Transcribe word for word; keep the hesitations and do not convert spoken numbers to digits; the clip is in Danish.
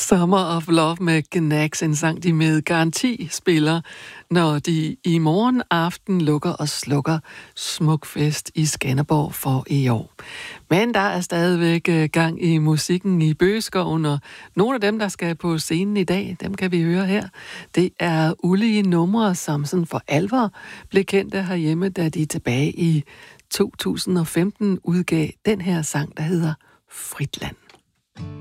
Summer of Love med Gnags, en sang, de med garanti spiller, når de i morgen aften lukker og slukker Smukfest i Skanderborg for i år. Men der er stadigvæk gang i musikken i Bøgeskoven, og nogle af dem, der skal på scenen i dag, dem kan vi høre her. Det er ulige numre, som sådan for alvor blev kendte herhjemme, da de tilbage i to tusind og femten udgav den her sang, der hedder Fritland.